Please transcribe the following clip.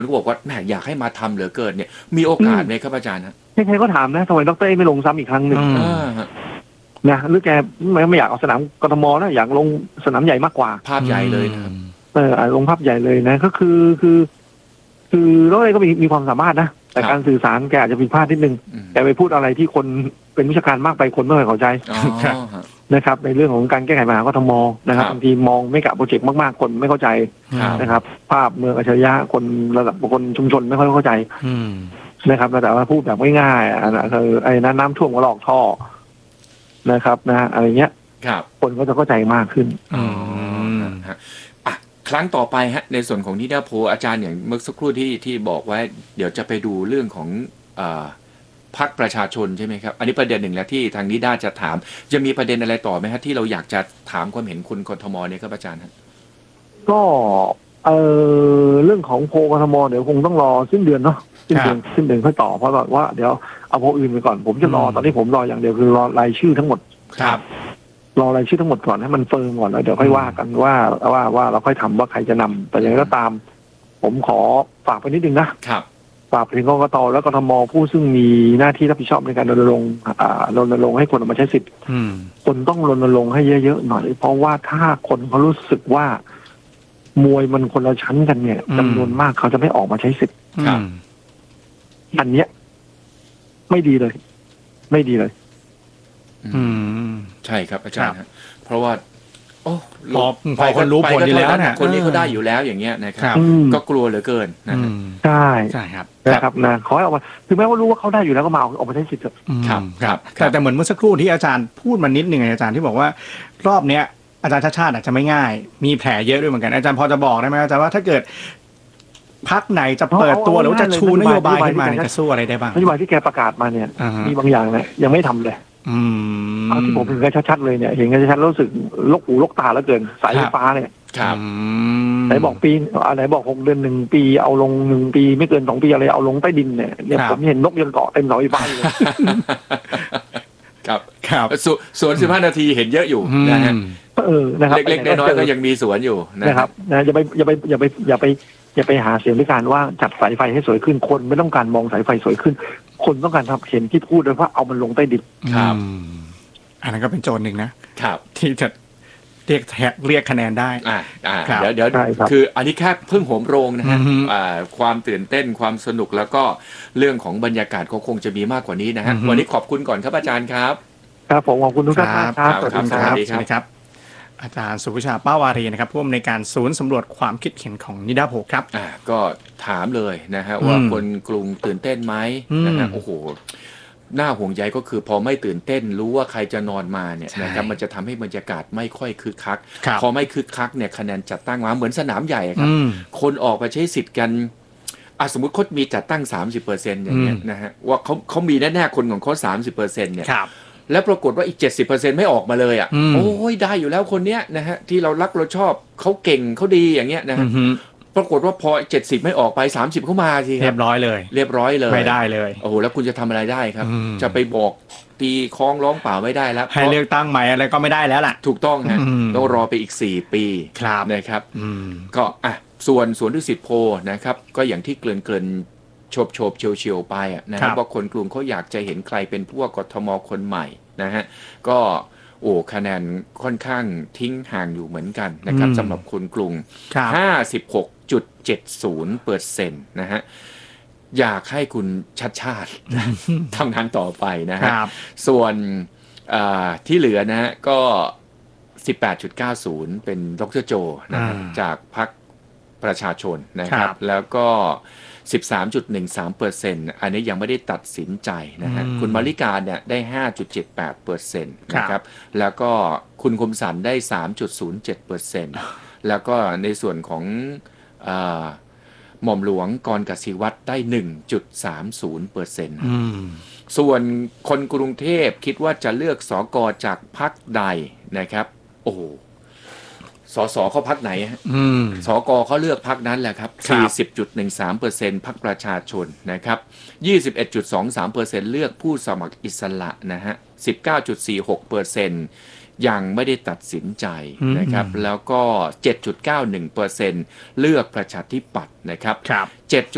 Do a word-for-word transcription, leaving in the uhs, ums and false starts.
ก็บอกว่าแหมอยากให้มาทำเหลือเกินเนี่ยมีโอกาสไหมครับอาจารย์ฮะใครๆก็ถามนะทำไมดร.เอไม่ลงซ้ำอีกครั้งหนึ่งนะหรือแกไม่ไม่อยากเอาสนามกทมนะอยากลงสนามใหญ่มากกว่าภาพใหญ่เลยนะครับเออลงภาพใหญ่เลยนะก็คือคือคือดร.เอก็มีมีความสามารถนะแต่การสื่อสารแกอาจจะผิดพลาดนิดนึงแกไปพูดอะไรที่คนเป็นวิชาการมากไปคนไม่ค่อยเข้าใจนะครับในเรื่องของการแก้ไขปัญหากทมนะครับบางทีมองไม่กับโปรเจกต์มากๆคนไม่เข้าใจนะครับภาพเมืองอัจฉริยะคนระดับคนชุมชนไม่ค่อยเข้าใจนะครับแต่ว่าพูดแบบง่ายๆอ่ะคือไอ้น้ำน้ำท่วมก็หลอกท่อนะครับนะอะไรเงี้ยคนก็จะเข้าใจมากขึ้นอ๋อฮะอ่ะครั้งต่อไปฮะในส่วนของนิดาโพอาจารย์อย่างเมื่อสักครู่ที่ที่บอกไว้เดี๋ยวจะไปดูเรื่องของอ่าพรรคประชาชนใช่ไหมครับอันนี้ประเด็นหนึ่งแล้วที่ทางนิด้าจะถามจะมีประเด็นอะไรต่อไหมฮะที่เราอยากจะถามความเห็นคุณกทมเนี่ยครับอาจารย์ครับก็เออเรื่องของโพกทมเดี๋ยวคงต้องรอสิ้นเดือนเนาะสิ้นเดือนสิ้นเดือนค่อยต่อเพราะว่าเดี๋ยวเอาโพอื่นไปก่อนผมจะรอตอนนี้ผมรออย่างเดียวคือรอรายชื่อทั้งหมดครับรอรายชื่อทั้งหมดก่อนให้มันเฟิร์มก่อนแล้วเดี๋ยวค่อยว่ากันว่าว่าว่าเราค่อยทำว่าใครจะนำแต่อย่างไรก็ตามผมขอฝากไปนิดนึงนะครับฝากไปถึงกกตและกทมผู้ซึ่งมีหน้าที่รับผิดชอบในการรณรงค์อ่ารณรงค์ให้คนออกมาใช้สิทธิ์คนต้องรณรงค์ให้เยอะๆหน่อยเพราะว่าถ้าคนเขารู้สึกว่ามวยมันคนละชั้นกันเนี่ยจำนวนมากเขาจะไม่ออกมาใช้สิทธิ์อันเนี้ยไม่ดีเลยไม่ดีเลยอืมใช่ครับอาจารย์เพราะว่าโอ้พอพอคนรู้ผลอยู่แล้วเนี่ยคนนี้เขาได้อยู่แล้วอย่างเงี้ยนะครับก็กลัวเหลือเกินนะใช่ใช่ครับนะครับนะขอให้ออกมาถึงแม้ว่ารู้ว่าเขาได้อยู่แล้วก็มาออกมาใช้สิทธิ์ครับครับแต่แต่เหมือนเมื่อสักครู่ที่อาจารย์พูดมานิดนึงอาจารย์ที่บอกว่ารอบเนี้ยอาจารย์ชาติชาติอาจจะไม่ง่ายมีแผลเยอะด้วยเหมือนกันอาจารย์พอจะบอกได้ไหมอาจารย์ว่าถ้าเกิดพรรคไหนจะเปิดตัวหรือจะชูนโยบายขึ้นมาจะสู้อะไรได้บ้างนโยบายที่แกประกาศมาเนี่ยมีบางอย่างเนี่ยยังไม่ทำเลยเอาที่ผมเห็นกันชัดๆเลยเนี่ยเห็นกันชัดๆรู้สึกลกหูลกตาแล้วเกินสายไฟฟ้าเนี่ยไหนบอกปีไหนบอกหกเดือนหนึ่งปีเอาลงหนึ่งปีไม่เกินสองปีอะไรเอาลงใต้ดินเนี่ยเนี่ยผมเห็นนกยังเกาะเต็มเสาไฟฟ้าเลยครับครับสวนสิบห้านาทีเห็นเยอะอยู่นะฮะเออนะครับเล็กๆน้อยๆก็ยังมีสวนอยู่นะครับนะอย่าไปอย่าไปอย่าไปอย่าไปอย่าไปหาเสียงด้วยการว่าจัดสายไฟให้สวยขึ้นคนไม่ต้องการมองสายไฟสวยขึ้นคนต้องการทำเห็นที่พูดเลยว่าเอามันลงใต้ดินครับอันนั้นก็เป็นโจทย์หนึ่งนะครับที่จะเรียกเรียกคะแนนได้อ่าอ่าเดี๋ยวเดี๋ยวคืออันนี้แค่เพิ่งโหมโรงนะฮะอ่าความตื่นเต้นความสนุกแล้วก็เรื่องของบรรยากาศเขาคงจะมีมากกว่านี้นะฮะวันนี้ขอบคุณก่อนครับอาจารย์ครับครับผมขอบคุณทุกท่านครับสวัสดีครับอาจารย์สุวิชาป้าวารีนะครับผู้อำนวยการศูนย์สำรวจความคิดเห็นของนิดาโพครับอ่าก็ถามเลยนะฮะว่าคนกรุงตื่นเต้นไหมนะฮะโอ้โหน่าห่วงใยก็คือพอไม่ตื่นเต้นรู้ว่าใครจะนอนมาเนี่ยนะครับมันจะทำให้บรรยากาศไม่ค่อยคึกคักพอไม่คึกคักเนี่ยคะแนนจัดตั้งมาเหมือนสนามใหญ่ครับคนออกไปใช้สิทธิ์กันอ่ะสมมุติเขามีจัดตั้ง สามสิบเปอร์เซ็นต์ อย่างเงี้ยนะฮะว่าเขาเขามีแน่ๆคนของเขา สามสิบเปอร์เซ็นต์ เนี่ยแล้วปรากฏว่าอีก เจ็ดสิบเปอร์เซ็นต์ ไม่ออกมาเลยอ่ะโอ้ยได้อยู่แล้วคนเนี้ยนะฮะที่เรารักเราชอบเขาเก่งเขาดีอย่างเงี้ยนะฮะปรากฏว่าพอเจ็ดสิบไม่ออกไปสามสิบเข้ามาสิครับเรียบร้อยเลยเรียบร้อยเลยไม่ได้เลยโอ้โหแล้วคุณจะทำอะไรได้ครับจะไปบอกตีคล้องร้องเปล่าไม่ได้แล้วให้เลือกตั้งใหม่อะไรก็ไม่ได้แล้วล่ะถูกต้องฮะต้องรอไปอีกสี่ปีนะครับก็อ่ะส่วนสวนดุสิตโพนะครับก็อย่างที่เกริ่นเกริ่นโฉบโฉบเฉียวเฉียวไปอ่ะนะครับว่าคนกรุงเขาอยากจะเห็นใครเป็นผู้ว่ากทมคนใหม่นะฮะก็โอ้คะแนนค่อนข้างทิ้งห่างอยู่เหมือนกันนะครับสำหรับคนกรุง ห้าสิบหกจุดเจ็ดศูนย์เปอร์เซ็นต์ นะฮะอยากให้คุณชัดชาติทำงานต่อไปนะฮะส่วนที่เหลือนะฮะก็ สิบแปดจุดเก้าศูนย์ เป็นดร.โจนะฮะจากพรรคประชาชนนะครับแล้วก็ สิบสามจุดหนึ่งสามเปอร์เซ็นต์ อันนี้ยังไม่ได้ตัดสินใจนะฮะคุณมาริกาเนี่ยได้ ห้าจุดเจ็ดแปดเปอร์เซ็นต์ นะครับแล้วก็คุณคมสันได้ สามจุดศูนย์เจ็ดเปอร์เซ็นต์ แล้วก็ในส่วนของอ่าหม่อมหลวงกรกสิวัตรได้ หนึ่งจุดสามศูนย์เปอร์เซ็นต์ ส่วนคนกรุงเทพคิดว่าจะเลือกสกจากพรรคใดนะครับโอ้สสเขาพรรคไหนฮะสกเขาเลือกพรรคนั้นแหละครับ สี่สิบจุดหนึ่งสามเปอร์เซ็นต์ พรรคประชาชนนะครับ ยี่สิบเอ็ดจุดสองสามเปอร์เซ็นต์ เลือกผู้สมัครอิสระนะฮะ สิบเก้าจุดสี่หกเปอร์เซ็นต์ ยังไม่ได้ตัดสินใจนะครับแล้วก็ เจ็ดจุดเก้าหนึ่งเปอร์เซ็นต์ เลือกประชาธิปัตย์นะครับ เจ็ด